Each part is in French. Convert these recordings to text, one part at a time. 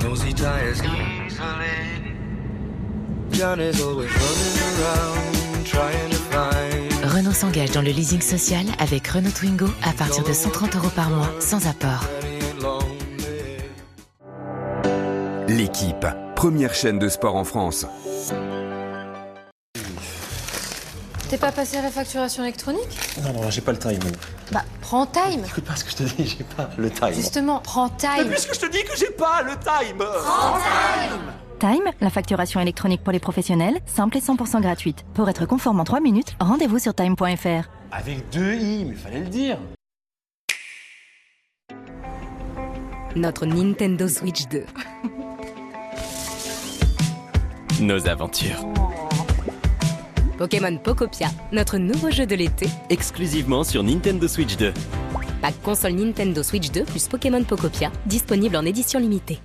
knows he tires easily. John is always running around, trying to find. Renault s'engage dans le leasing social avec Renault Twingo à partir de 130 € par mois, sans apport. L'équipe, première chaîne de sport en France. T'es pas passé à la facturation électronique? Non, j'ai pas le time. Bah, prends Time. Écoute pas ce que je te dis, j'ai pas le time. Justement, prends Time. Mais puisque je te dis que j'ai pas le time. Prends Time. Time, la facturation électronique pour les professionnels, simple et 100% gratuite. Pour être conforme en 3 minutes, rendez-vous sur time.fr. Avec 2 i, mais fallait le dire. Notre Nintendo Switch 2. Nos aventures. Pokémon Pokopia, notre nouveau jeu de l'été. Exclusivement sur Nintendo Switch 2. Pack console Nintendo Switch 2 plus Pokémon Pokopia, disponible en édition limitée.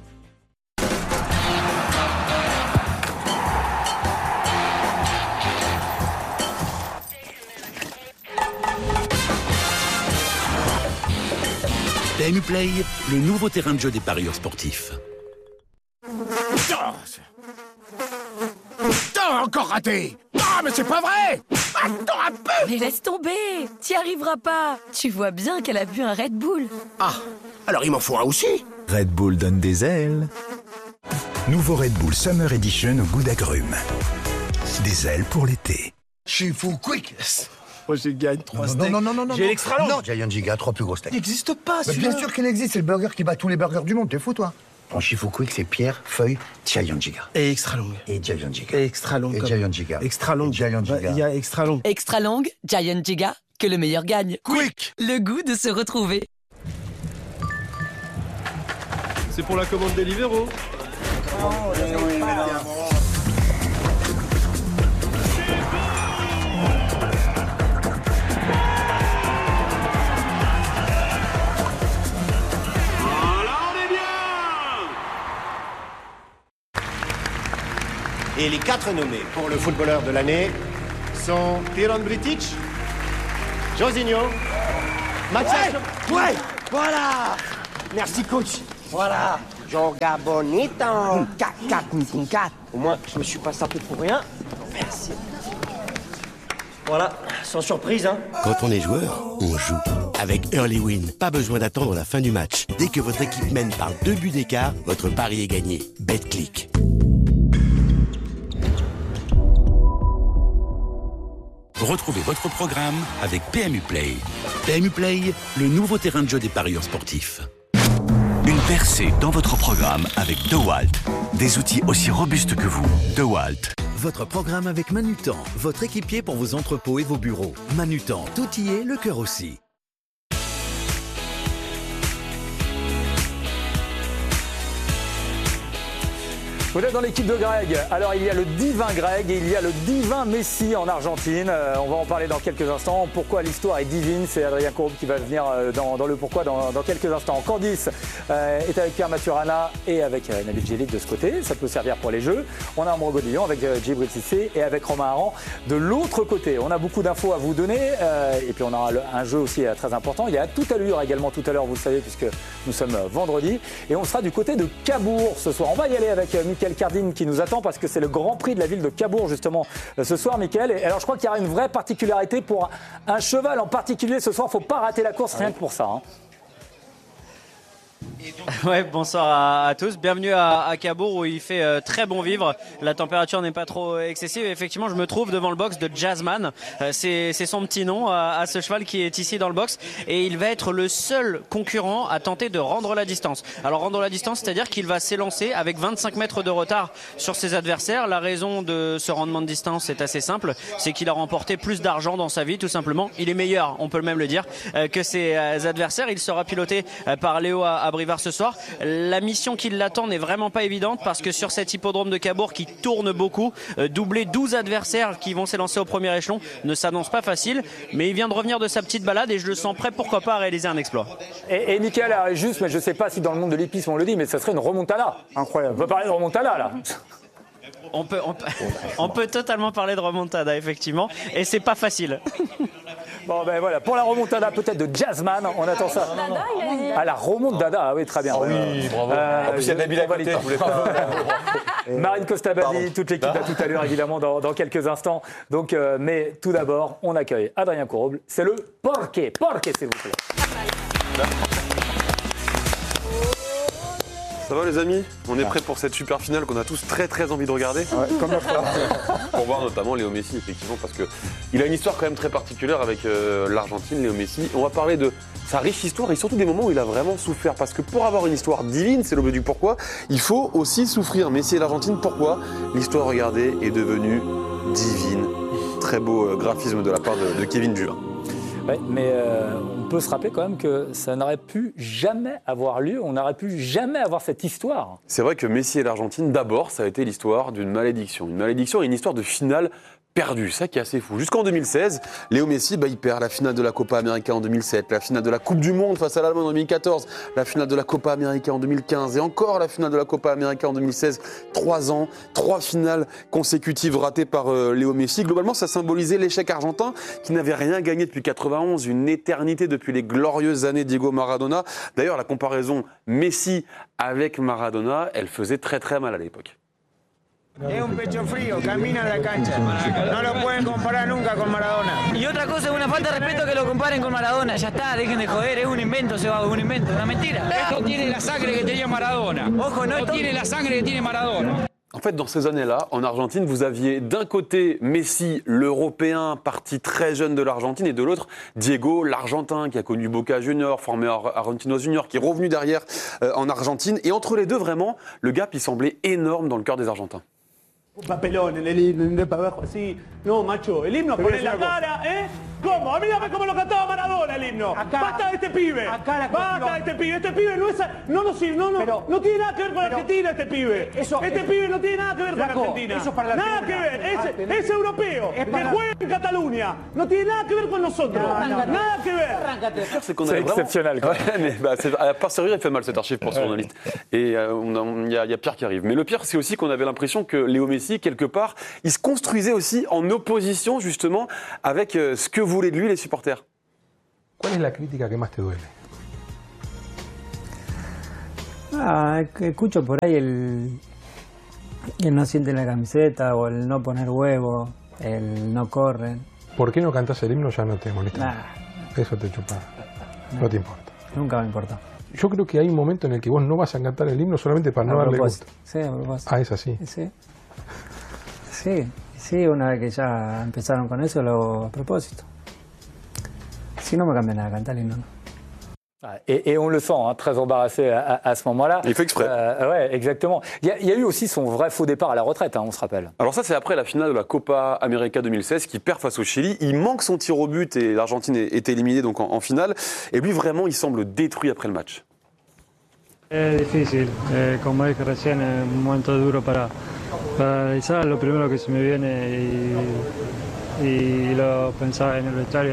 PMU Play, le nouveau terrain de jeu des parieurs sportifs. Encore raté! Ah, mais c'est pas vrai! Attends un peu! Mais laisse tomber! T'y arriveras pas! Tu vois bien qu'elle a bu un Red Bull. Ah, alors il m'en faut un aussi? Red Bull donne des ailes. Nouveau Red Bull Summer Edition au goût d'agrumes. Des ailes pour l'été. Je suis full quick! Moi, j'ai gagné 3 steaks. Non. J'ai l'extra long. Non, Giant Giga, 3 plus gros steaks. Il n'existe pas, Mais celui-là. bien sûr qu'il existe, c'est le burger qui bat tous les burgers du monde, t'es fou, toi? En Shifu Quick, c'est Pierre, Feuille, Giant Giga. Et extra long. Et Giant Giga. Et extra long. Et Giant Giga. Extra long. Et Giant Giga. Il y a extra long. Extra longue, Giant Giga, que le meilleur gagne. Quick! Le goût de se retrouver. C'est pour la commande Deliveroo. Et les 4 nommés pour le footballeur de l'année sont Piron Britic, Josinho, Mathias... Ouais, voilà! Merci coach. Voilà. Joga bonito. 4. Au moins, je me suis pas sapé pour rien. Merci. Voilà, sans surprise, hein. Quand on est joueur, on joue. Avec Early Win, pas besoin d'attendre la fin du match. Dès que votre équipe mène par 2 buts d'écart, votre pari est gagné. BetClick. Retrouvez votre programme avec PMU Play. PMU Play, le nouveau terrain de jeu des parieurs sportifs. Une percée dans votre programme avec DeWalt. Des outils aussi robustes que vous. DeWalt. Votre programme avec Manutan, votre équipier pour vos entrepôts et vos bureaux. Manutan, tout y est, le cœur aussi. Vous êtes dans l'équipe de Greg. Alors il y a le divin Greg et il y a le divin Messi en Argentine. On va en parler dans quelques instants. Pourquoi l'histoire est divine? C'est Adrien Courbe qui va venir dans le pourquoi dans quelques instants. Candice est avec Pierre Maturana et avec Nabil Djellit de ce côté. Ça peut servir pour les jeux. On a Ambrogo Lyon avec Djibril Cissé et avec Romain Aran de l'autre côté. On a beaucoup d'infos à vous donner et puis on aura un jeu aussi très important. Il y a Tout Allure également tout à l'heure, vous le savez, puisque nous sommes vendredi. Et on sera du côté de Cabourg ce soir. On va y aller avec Mickaël Cardine qui nous attend parce que c'est le Grand Prix de la ville de Cabourg justement ce soir, Mickaël. Et alors je crois qu'il y aura une vraie particularité pour un cheval en particulier ce soir. Il ne faut pas rater la course rien que pour ça. Hein. Ouais, bonsoir à tous. Bienvenue à Cabourg où il fait très bon vivre. La température n'est pas trop excessive. Et effectivement, je me trouve devant le box de Jazzman. C'est son petit nom à ce cheval qui est ici dans le box. Et il va être le seul concurrent à tenter de rendre la distance. Alors rendre la distance, c'est-à-dire qu'il va s'élancer avec 25 mètres de retard sur ses adversaires. La raison de ce rendement de distance est assez simple. C'est qu'il a remporté plus d'argent dans sa vie, tout simplement. Il est meilleur, on peut même le dire, que ses adversaires. Il sera piloté par Léo Abrivard ce soir. La mission qui l'attend n'est vraiment pas évidente parce que sur cet hippodrome de Cabourg qui tourne beaucoup, doubler 12 adversaires qui vont s'élancer au premier échelon ne s'annonce pas facile, mais il vient de revenir de sa petite balade et je le sens prêt, pourquoi pas, à réaliser un exploit. Et Mickaël, juste, mais je ne sais pas si dans le monde de l'hippisme on le dit, mais ça serait une remontada. Incroyable. On peut parler de remontada là. On peut totalement parler de remontada, effectivement, et c'est pas facile. Bon, ben voilà, pour la remontada peut-être de Jazzman, on attend ça. Ah, la remontada, oui, très bien. Oui, bravo. En plus, il y a Nabil à côté, je voulais pas. Marine Costabadi, toute l'équipe à tout à l'heure, évidemment, dans quelques instants. Donc, mais tout d'abord, on accueille Adrien Couroble. C'est le Porqué, s'il vous plaît. Ça va les amis? On est prêts pour cette super finale qu'on a tous très envie de regarder. Ouais, comme la fois. Pour voir notamment Léo Messi, effectivement, parce qu'il a une histoire quand même très particulière avec l'Argentine, Léo Messi. On va parler de sa riche histoire et surtout des moments où il a vraiment souffert. Parce que pour avoir une histoire divine, c'est l'objet du pourquoi, il faut aussi souffrir. Messi et l'Argentine, pourquoi? L'histoire, regardez, est devenue divine. Très beau graphisme de la part de Kevin Duvin. Ouais, mais on peut se rappeler quand même que ça n'aurait pu jamais avoir lieu, on n'aurait pu jamais avoir cette histoire. C'est vrai que Messi et l'Argentine, d'abord, ça a été l'histoire d'une malédiction. Une malédiction et une histoire de finale perdue, ça qui est assez fou. Jusqu'en 2016, Léo Messi, il perd la finale de la Copa América en 2007, la finale de la Coupe du Monde face à l'Allemagne en 2014, la finale de la Copa América en 2015 et encore la finale de la Copa América en 2016. 3 ans, 3 finales consécutives ratées par Léo Messi. Globalement, ça symbolisait l'échec argentin qui n'avait rien gagné depuis 91, une éternité depuis les glorieuses années Diego Maradona. D'ailleurs, la comparaison Messi avec Maradona, elle faisait très mal à l'époque. Es un pecho frío, camina en la cancha. No lo pueden comparar nunca con Maradona. Y otra cosa, es una falta de respeto que lo comparen con Maradona. Ya está, dejen de joder, es un invento, se va, un invento, una mentira. Esto tiene la sangre que tenía Maradona. Ojo, no, esto tiene la sangre que tiene Maradona. En fait, dans ces années-là, en Argentine, vous aviez d'un côté Messi, l'Européen, parti très jeune de l'Argentine, et de l'autre, Diego, l'Argentin, qui a connu Boca Juniors, formé Argentinos Juniors, qui est revenu derrière en Argentine. Et entre les deux, vraiment, le gap, il semblait énorme dans le cœur des Argentins. Un papelón en el himno para abajo, así. No, macho, el himno pone la cara, ¿eh? ¿Cómo? Mírame cómo lo cantaba Maradona el himno. Basta de este pibe. Basta de este pibe. Este pibe no es. No tiene nada que ver con Argentina, este pibe. Este pibe no tiene nada que ver con Argentina. Eso para la nada que ver. Es europeo. Que juega en Cataluña. No tiene nada que ver con nosotros. Nada que ver. C'est exceptionnel. Ouais, mais à part sérieux, il fait mal cette archive pour ce journaliste. Et il y a Pierre qui arrive. Mais le pire, c'est aussi qu'on avait l'impression que Léo Messi, quelque part, il se construisait aussi en opposition justement avec ce que voulaient de lui les supporters. ¿Cuál es la crítica que más te duele? Escucho por ahí el no siente la camiseta o el no poner huevo, el no corren. ¿Por qué no cantás el himno? Ya no te molesta. Nah. Eso te chupa. No te importa. Nunca me importa. Yo creo que hay un momento en el que vos no vas a cantar el himno solamente para no darle gusto. Sí, a propósito. Ah, es así. Sí, una vez que ya empezaron con eso, lo hago a propósito. Si no me cambia nada, cantar el himno, ¿no? Et on le sent, hein, très embarrassé à ce moment-là. Il fait exprès. Ouais, exactement. Il y a eu aussi son vrai faux départ à la retraite, hein, on se rappelle. Alors ça, c'est après la finale de la Copa América 2016, qui perd face au Chili. Il manque son tir au but et l'Argentine est éliminée donc en finale. Et lui, vraiment, il semble détruit après le match. Es difícil, como dije recién, es un momento duro para analizar. Lo primero que se me viene y lo pensaba en el vestuario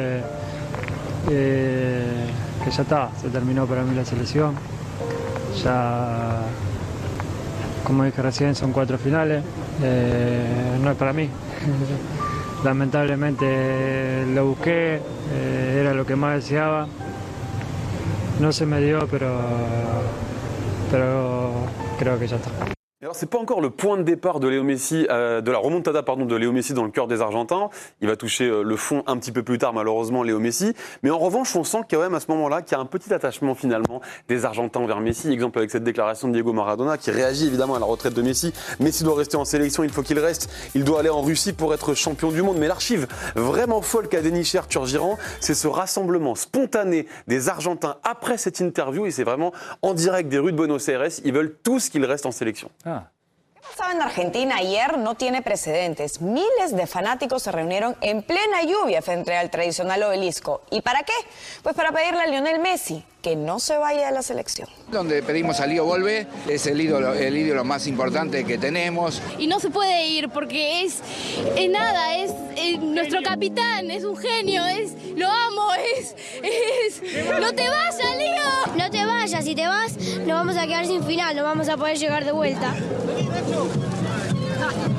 que ya está, se terminó para mí la selección. Ya, como dije recién, son 4 finales, no es para mí. Lamentablemente lo busqué, era lo que más deseaba. No se me dio, pero creo que ya está. Alors c'est pas encore le point de départ de Léo Messi, de la remontada de Léo Messi dans le cœur des Argentins. Il va toucher le fond un petit peu plus tard malheureusement Léo Messi. Mais en revanche on sent quand même à ce moment-là qu'il y a un petit attachement finalement des Argentins envers Messi. Exemple avec cette déclaration de Diego Maradona qui réagit évidemment à la retraite de Messi. Messi doit rester en sélection, il faut qu'il reste. Il doit aller en Russie pour être champion du monde. Mais l'archive vraiment folle qu'a déniché Arthur Girand, c'est ce rassemblement spontané des Argentins après cette interview. Et c'est vraiment en direct des rues de Buenos Aires. Ils veulent tous qu'il reste en sélection. Pasaba en Argentina ayer no tiene precedentes. Miles de fanáticos se reunieron en plena lluvia frente al tradicional obelisco. ¿Y para qué? Pues para pedirle a Lionel Messi que no se vaya de la selección. Donde pedimos a Lío Volvé, es el ídolo más importante que tenemos. Y no se puede ir porque es nuestro capitán, es un genio, lo amo, ¡no te vayas, Lío! No te vayas, si te vas nos vamos a quedar sin final, no vamos a poder llegar de vuelta.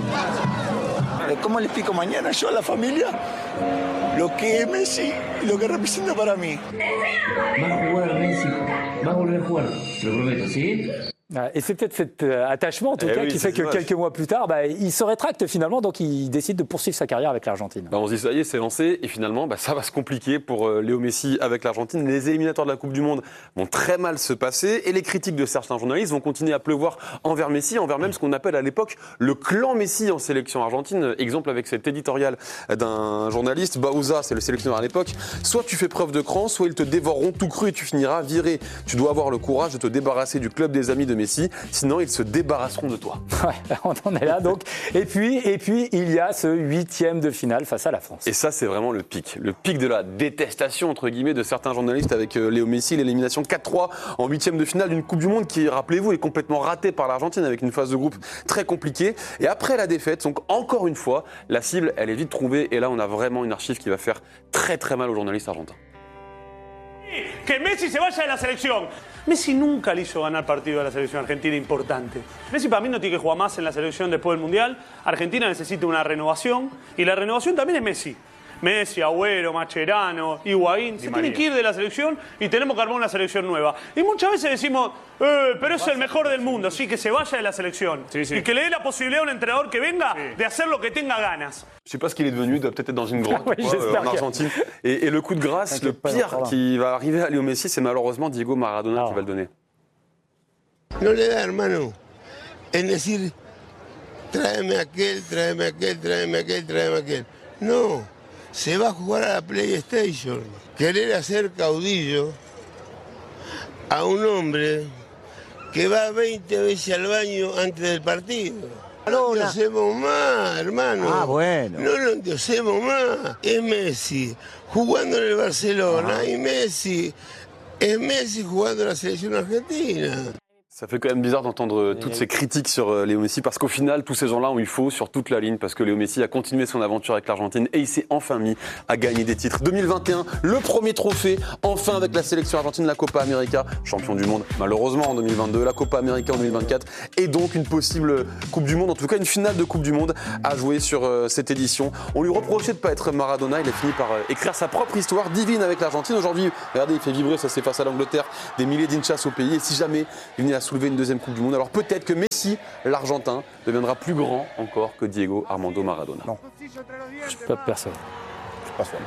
¿Cómo le explico mañana yo a la familia lo que es Messi y lo que representa para mí? Va a jugar Messi, va a volver a jugar, te lo prometo, ¿sí? Et c'est peut-être cet attachement, en tout cas, qui fait que quelques mois plus tard, il se rétracte finalement, donc il décide de poursuivre sa carrière avec l'Argentine. On se dit, ça y est, c'est lancé, et finalement, ça va se compliquer pour Léo Messi avec l'Argentine. Les éliminatoires de la Coupe du Monde vont très mal se passer, et les critiques de certains journalistes vont continuer à pleuvoir envers Messi, envers même ce qu'on appelle à l'époque le clan Messi en sélection argentine. Exemple avec cet éditorial d'un journaliste, Bauza, c'est le sélectionneur à l'époque. Soit tu fais preuve de cran, soit ils te dévoreront tout cru et tu finiras viré. Tu dois avoir le courage de te débarrasser du club des amis de Messi, sinon ils se débarrasseront de toi. Ouais, on en est là donc. Et puis il y a ce 8e de finale face à la France. Et ça, c'est vraiment le pic de la détestation entre guillemets de certains journalistes avec Léo Messi, l'élimination 4-3 en 8e de finale d'une Coupe du Monde qui, rappelez-vous, est complètement ratée par l'Argentine avec une phase de groupe très compliquée. Et après la défaite, donc encore une fois, la cible, elle est vite trouvée. Et là, on a vraiment une archive qui va faire très très mal aux journalistes argentins. Que Messi se vaya de la selección. Messi nunca le hizo ganar partido a la selección argentina importante. Messi para mí no tiene que jugar más en la selección después del Mundial. Argentina necesita una renovación y la renovación también es Messi. Messi, Agüero, Mascherano, Higuaín, se tienen que ir de la selección y tenemos que armar una selección nueva. Y muchas veces decimos, pero es el mejor del mundo, sí, que se vaya de la selección. Sí, sí. Y que le dé la posibilidad a un entrenador que venga de hacer lo que tenga ganas. Je sais pas ce qu'il est devenu, il doit peut-être être dans une grotte en Argentine. Et le coup de grâce, le pire qui va arriver à Léo Messi, c'est malheureusement Diego Maradona qui va le donner. No le da, hermano. Es decir, tráeme aquel, tráeme aquel, tráeme aquel, tráeme aquel. No. Se va a jugar a la PlayStation. Querer hacer caudillo a un hombre que va 20 veces al baño antes del partido. No lo endiosemos más, hermano. Ah, bueno. No lo endiosemos más. Es Messi jugando en el Barcelona y Messi es Messi jugando en la selección argentina. Ça fait quand même bizarre d'entendre toutes ces critiques sur Léo Messi parce qu'au final, tous ces gens-là ont eu faux sur toute la ligne parce que Léo Messi a continué son aventure avec l'Argentine et il s'est enfin mis à gagner des titres. 2021, le premier trophée, enfin avec la sélection argentine, la Copa América, champion du monde malheureusement en 2022, la Copa América en 2024 et donc une possible Coupe du Monde, en tout cas une finale de Coupe du Monde à jouer sur cette édition. On lui reprochait de ne pas être Maradona, il a fini par écrire sa propre histoire divine avec l'Argentine. Aujourd'hui, regardez, il fait vibrer, ça c'est face à l'Angleterre, des milliers d'inchas au pays et si jamais il venait à soulever une deuxième Coupe du Monde. Alors peut-être que Messi, l'Argentin, deviendra plus grand encore que Diego Armando Maradona. Non, je suis pas persuadé. Je suis pas sûr.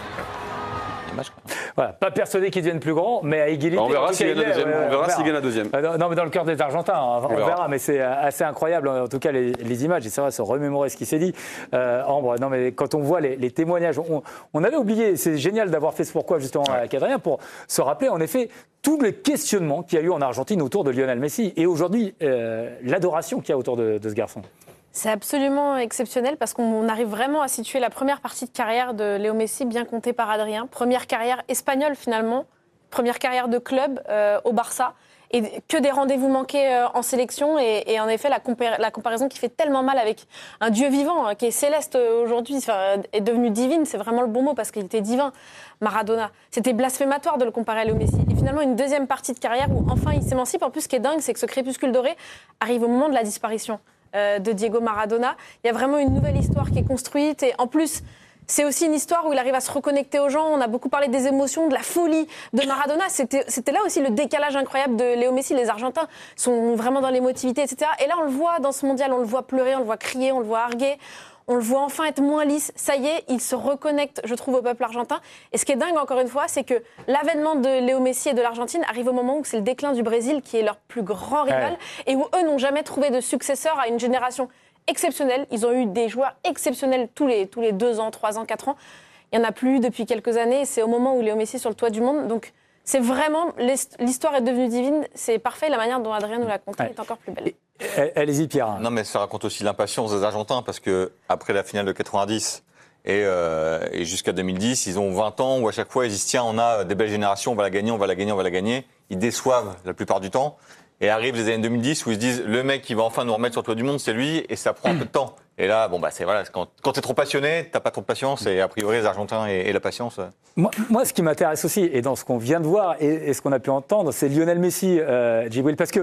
Voilà, pas persuadé qu'ils deviennent plus grands, mais à égalité. On verra s'il gagne la deuxième. On verra s'il gagne la deuxième. Non, mais dans le cœur des Argentins, on verra. Mais c'est assez incroyable, en tout cas, les images. Et c'est vrai, se remémorer ce qui s'est dit. Ambre, non, mais quand on voit les témoignages, on avait oublié, c'est génial d'avoir fait ce pourquoi, justement, avec Adrien, pour se rappeler, en effet, tous les questionnements qu'il y a eu en Argentine autour de Lionel Messi. Et aujourd'hui, l'adoration qu'il y a autour de ce garçon. C'est absolument exceptionnel parce qu'on arrive vraiment à situer la première partie de carrière de Léo Messi, bien comptée par Adrien. Première carrière espagnole finalement, première carrière de club au Barça. Et que des rendez-vous manqués en sélection. Et en effet, la comparaison qui fait tellement mal avec un Dieu vivant qui est céleste aujourd'hui, est devenu divine. C'est vraiment le bon mot parce qu'il était divin, Maradona. C'était blasphématoire de le comparer à Léo Messi. Et finalement, une deuxième partie de carrière où enfin il s'émancipe. En plus, ce qui est dingue, c'est que ce crépuscule doré arrive au moment de la disparition de Diego Maradona. Il y a vraiment une nouvelle histoire qui est construite. Et en plus, c'est aussi une histoire où il arrive à se reconnecter aux gens. On a beaucoup parlé des émotions, de la folie de Maradona. C'était là aussi le décalage incroyable de Léo Messi. Les Argentins sont vraiment dans l'émotivité, etc. Et là, on le voit dans ce mondial, on le voit pleurer, on le voit crier, on le voit arguer. On le voit enfin être moins lisse. Ça y est, il se reconnecte, je trouve, au peuple argentin. Et ce qui est dingue, encore une fois, c'est que l'avènement de Léo Messi et de l'Argentine arrive au moment où c'est le déclin du Brésil, qui est leur plus grand rival, et où eux n'ont jamais trouvé de successeur à une génération exceptionnelle. Ils ont eu des joueurs exceptionnels tous les 2 ans, 3 ans, 4 ans. Il n'y en a plus depuis quelques années. Et c'est au moment où Léo Messi est sur le toit du monde. Donc, c'est vraiment... L'histoire est devenue divine. C'est parfait. La manière dont Adrien nous l'a conté est encore plus belle. Allez-y, Pierre. Non, mais ça raconte aussi l'impatience des Argentins parce qu'après la finale de 90 et jusqu'à 2010, ils ont 20 ans où à chaque fois ils disent tiens, on a des belles générations, on va la gagner, on va la gagner, on va la gagner. Ils déçoivent la plupart du temps. Et arrivent les années 2010 où ils se disent le mec qui va enfin nous remettre sur le toit du monde, c'est lui, et ça prend un peu de temps. Et là, quand t'es trop passionné, t'as pas trop de patience, et a priori les Argentins et la patience. Moi, ce qui m'intéresse aussi, et dans ce qu'on vient de voir et ce qu'on a pu entendre, c'est Lionel Messi, Djibril, parce que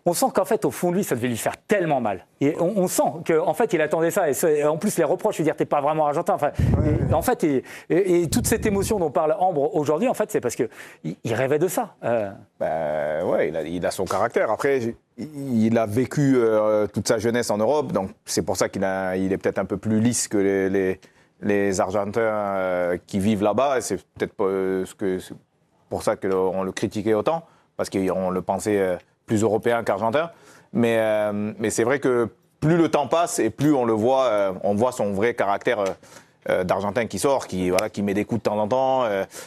on sent qu'en fait, au fond de lui, ça devait lui faire tellement mal. Et on sent qu'en fait, il attendait ça. Et en plus, les reproches, je veux dire, t'es pas vraiment argentin. Enfin, en fait, et toute cette émotion dont parle Ambre aujourd'hui, en fait, c'est parce qu'il rêvait de ça. Ouais, il a son caractère. Après, il a vécu toute sa jeunesse en Europe, donc c'est pour ça qu'il est peut-être un peu plus lisse que les Argentins qui vivent là-bas. Et c'est peut-être pour ça qu'on le critiquait autant, parce qu'on le pensait plus européen qu'argentin. Mais c'est vrai que plus le temps passe et plus on le voit, on voit son vrai caractère d'Argentin qui sort, qui met des coups de temps en temps,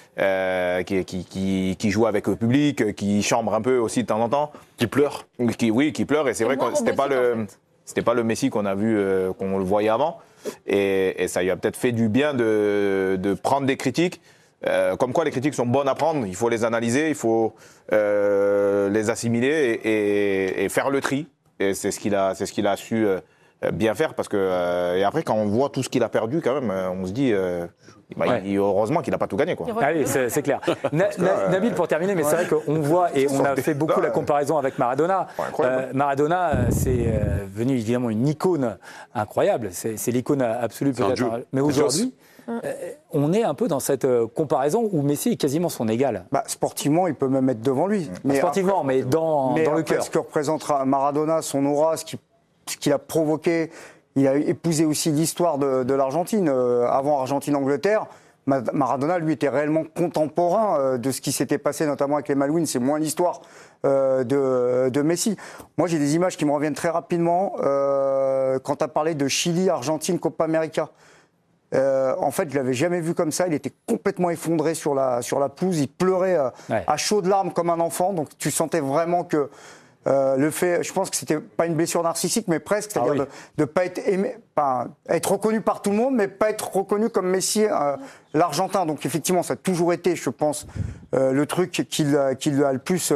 qui joue avec le public, qui chambre un peu aussi de temps en temps. Qui pleure. Qui pleure. Et c'est vrai que c'était pas le Messi qu'on a vu, qu'on le voyait avant. Et ça lui a peut-être fait du bien de prendre des critiques. Comme quoi les critiques sont bonnes à prendre, il faut les analyser, il faut les assimiler et faire le tri. Et c'est ce qu'il a su bien faire, parce que et après quand on voit tout ce qu'il a perdu quand même, on se dit heureusement qu'il n'a pas tout gagné, quoi. Ah oui, c'est clair. Nabil, pour terminer, mais c'est vrai qu'on voit, et on a fait beaucoup la comparaison avec Maradona. Maradona, c'est devenu évidemment une icône incroyable, c'est l'icône absolue peut-être. Mais aujourd'hui, on est un peu dans cette comparaison où Messi est quasiment son égal. Sportivement, il peut même être devant lui. Mais sportivement, mais dans le cœur. Ce que représente Maradona, son aura, ce qu'il a provoqué, il a épousé aussi l'histoire de l'Argentine. Avant Argentine-Angleterre, Maradona, lui, était réellement contemporain de ce qui s'était passé, notamment avec les Malouines. C'est moins l'histoire de Messi. Moi, j'ai des images qui me reviennent très rapidement. Quand tu as parlé de Chili, Argentine, Copa América. En fait, je l'avais jamais vu comme ça. Il était complètement effondré sur la pelouse. Il pleurait à chaudes larmes comme un enfant. Donc, tu sentais vraiment que le fait, je pense que c'était pas une blessure narcissique, mais presque, c'est-à-dire de pas être aimé, être reconnu par tout le monde, mais pas être reconnu comme Messi, l'Argentin. Donc, effectivement, ça a toujours été, je pense, le truc qui lui a le plus,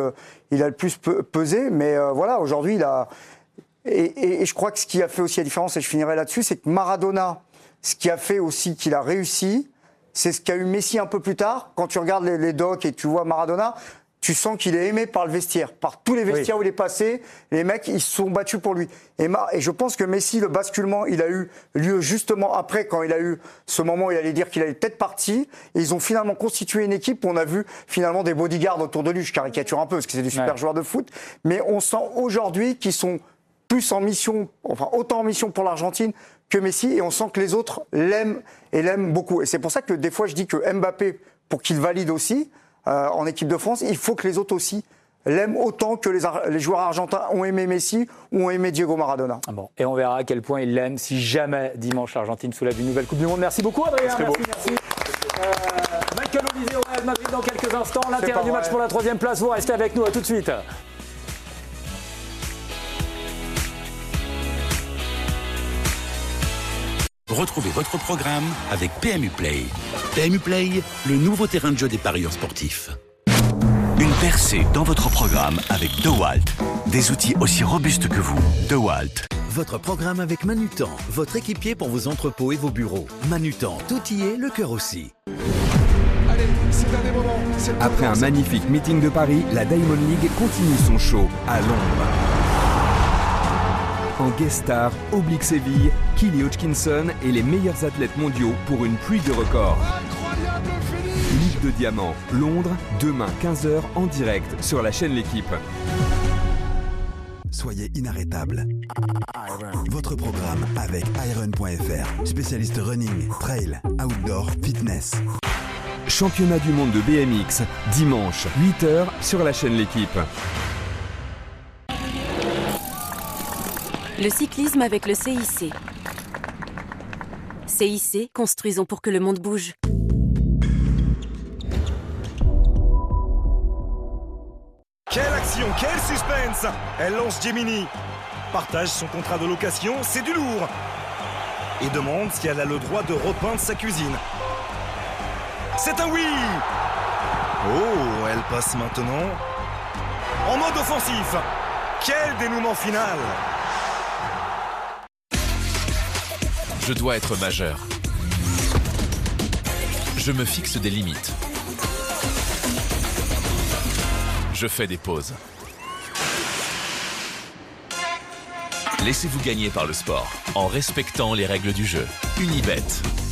pesé. Mais voilà, aujourd'hui, il a et je crois que ce qui a fait aussi la différence, et je finirai là-dessus, c'est que Maradona. Ce qui a fait aussi qu'il a réussi, c'est ce qu'a eu Messi un peu plus tard. Quand tu regardes les docs et tu vois Maradona, tu sens qu'il est aimé par le vestiaire, par tous les vestiaires où il est passé. Les mecs, ils se sont battus pour lui. Et je pense que Messi, le basculement, il a eu lieu justement après, quand il a eu ce moment où il allait dire qu'il allait peut-être partir. Et ils ont finalement constitué une équipe où on a vu finalement des bodyguards autour de lui. Je caricature un peu parce que c'est des super joueurs de foot. Mais on sent aujourd'hui qu'ils sont plus en mission, enfin autant en mission pour l'Argentine que Messi, et on sent que les autres l'aiment et l'aiment beaucoup. Et c'est pour ça que des fois je dis que Mbappé, pour qu'il valide aussi en équipe de France, il faut que les autres aussi l'aiment autant que les joueurs argentins ont aimé Messi ou ont aimé Diego Maradona. Bon, et on verra à quel point ils l'aiment si jamais dimanche l'Argentine soulève une nouvelle Coupe du Monde. Merci beaucoup Adrien, merci. Michael Olise au Real Madrid dans quelques instants. L'intérêt du match pour la 3e place, vous restez avec nous, à tout de suite. Retrouvez votre programme avec PMU Play. PMU Play, le nouveau terrain de jeu des parieurs sportifs. Une percée dans votre programme avec DeWalt. Des outils aussi robustes que vous. DeWalt. Votre programme avec Manutan, votre équipier pour vos entrepôts et vos bureaux. Manutan, tout y est, le cœur aussi. Allez, c'est un des moments. Après un magnifique meeting de Paris, la Diamond League continue son show à Londres. En guest star, Oblique Séville, Kelly Hodgkinson et les meilleurs athlètes mondiaux pour une pluie de records. Ligue de Diamant, Londres, demain 15h en direct sur la chaîne L'Équipe. Soyez inarrêtable. Votre programme avec Iron.fr, spécialiste running, trail, outdoor, fitness. Championnat du monde de BMX, dimanche, 8h sur la chaîne L'Équipe. Le cyclisme avec le CIC. CIC, construisons pour que le monde bouge. Quelle action, quel suspense! Elle lance Gemini, partage son contrat de location, c'est du lourd, et demande si elle a le droit de repeindre sa cuisine. C'est un oui! Oh, elle passe maintenant en mode offensif. Quel dénouement final! Je dois être majeur. Je me fixe des limites. Je fais des pauses. Laissez-vous gagner par le sport en respectant les règles du jeu. Unibet,